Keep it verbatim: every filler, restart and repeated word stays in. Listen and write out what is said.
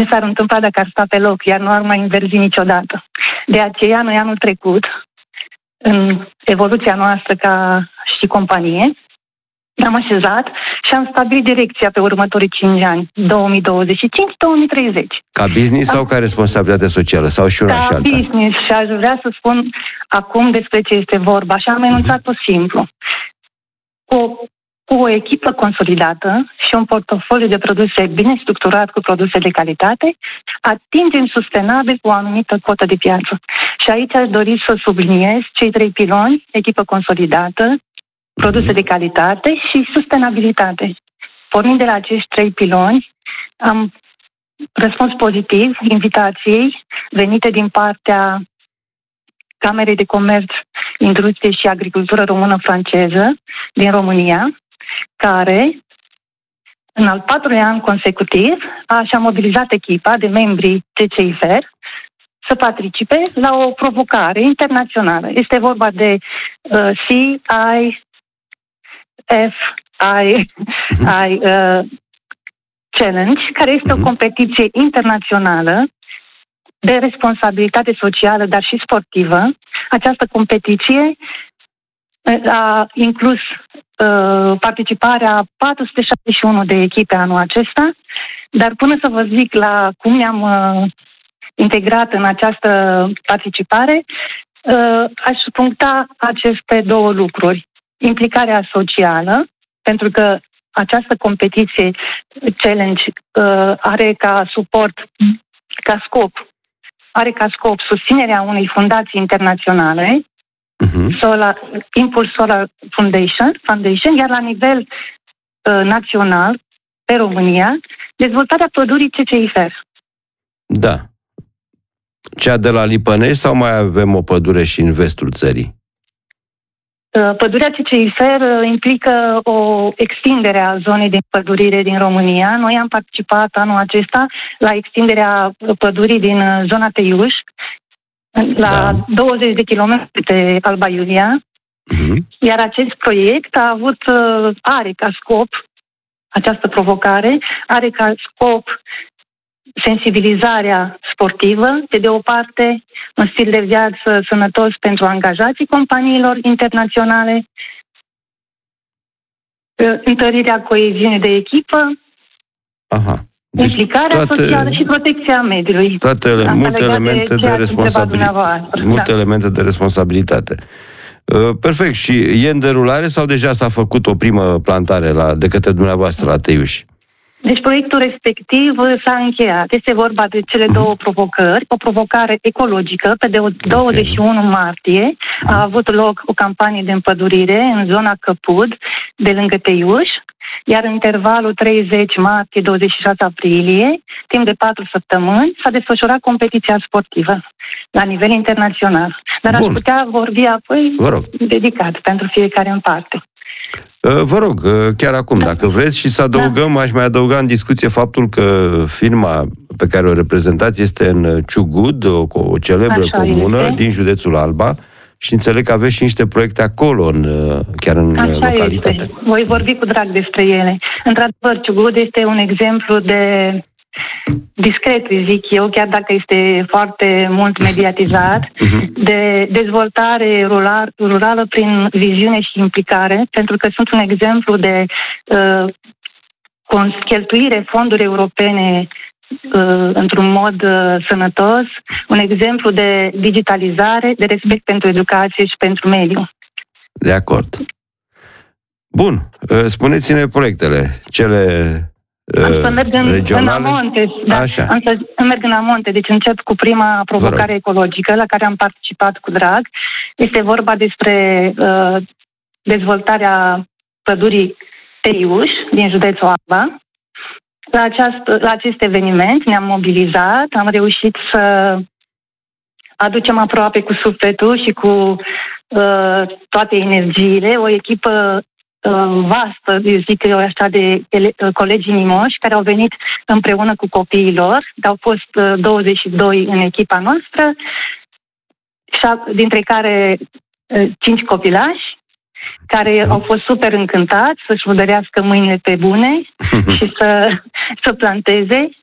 ce s-ar întâmpla dacă ar sta pe loc, iar nu ar mai înverzi niciodată. De aceea, noi anul trecut, în evoluția noastră ca și companie, ne-am așezat și am stabilit direcția pe următorii cinci ani, două mii douăzeci și cinci două mii treizeci. Ca business sau ca responsabilitate socială? Sau și una ca și alta? Ca business, și aș vrea să spun acum despre ce este vorba. Și am enunțat-o simplu. Cu, cu o echipă consolidată și un portofoliu de produse bine structurat cu produse de calitate, atingem sustenabil cu o anumită cotă de piață. Și aici aș dori să subliniez cei trei piloni: echipă consolidată, produse de calitate și sustenabilitate. Pornind de la acești trei piloni, am răspuns pozitiv invitației venite din partea Camerei de Comerț, Industrie și Agricultură Română-Franceză din România, care, în al patrulea an consecutiv, a și-a mobilizat echipa de membri T C I F R să participe la o provocare internațională. Este vorba de uh, C I F I, I uh, Challenge, care este o competiție internațională de responsabilitate socială, dar și sportivă. Această competiție a inclus uh, participarea patru sute șaptezeci și unu de echipe anul acesta, dar până să vă zic la cum ne-am uh, integrat în această participare, uh, aș puncta aceste două lucruri. Implicarea socială, pentru că această competiție challenge uh, are ca suport, ca scop, are ca scop susținerea unei fundații internaționale, uh-huh. Solar, Impulse Solar Foundation, Foundation, iar la nivel uh, național, pe România, dezvoltarea pădurii C C I F R. Da. Cea de la Lipănești sau mai avem o pădure și în vestul țării? Pădurea C C I F R implică o extindere a zonei de pădurire din România. Noi am participat anul acesta la extinderea pădurii din zona Teiuș, la da. douăzeci de kilometri de Alba Iulia, uh-huh. Iar acest proiect a avut, are ca scop, această provocare, are ca scop sensibilizarea sportivă, pe de o parte, un stil de viață sănătos pentru angajații companiilor internaționale, întărirea coeziunii de echipă, Aha. Deci implicarea toate, socială și protecția mediului. Toate ele, multe elemente de, de responsabilitate. Multe da. elemente de responsabilitate. Perfect. Și e în derulare sau deja s-a făcut o primă plantare la, de către dumneavoastră la Teiuș? Deci proiectul respectiv s-a încheiat. Este vorba de cele două provocări. O provocare ecologică. Pe de douăzeci și unu martie a avut loc o campanie de împădurire în zona Căpud, de lângă Teiuș, iar în intervalul treizeci martie douăzeci și șase aprilie, timp de patru săptămâni, s-a desfășurat competiția sportivă la nivel internațional. Dar Bun. aș putea vorbi apoi dedicat pentru fiecare în parte. Vă rog, chiar acum, dacă vreți, și să adăugăm, da. aș mai adăuga în discuție faptul că firma pe care o reprezentați este în Ciugud, o, o celebră Așa comună este. din județul Alba, și înțeleg că aveți și niște proiecte acolo, în, chiar în Așa localitate. Este. Voi vorbi cu drag despre ele. Într-adevăr, Ciugud este un exemplu de discret, zic eu, chiar dacă este foarte mult mediatizat, de dezvoltare rural, rurală prin viziune și implicare, pentru că sunt un exemplu de uh, cheltuire fonduri europene uh, într-un mod uh, sănătos, un exemplu de digitalizare, de respect pentru educație și pentru mediu. De acord. Bun. Spuneți-ne proiectele, cele Am să merg în, în amonte, da, am să merg în amonte, deci încep cu prima provocare ecologică la care am participat cu drag. Este vorba despre uh, dezvoltarea pădurii Teiuș din județul Alba. La, aceast, la acest eveniment ne-am mobilizat, am reușit să aducem aproape cu sufletul și cu uh, toate energiile o echipă vastă, eu zic eu așa, de ele, colegii mimoși care au venit împreună cu copiii lor. Au fost douăzeci și doi în echipa noastră, dintre care cinci copilași, care au fost super încântați să-și murdărească mâinile pe bune și să, să planteze.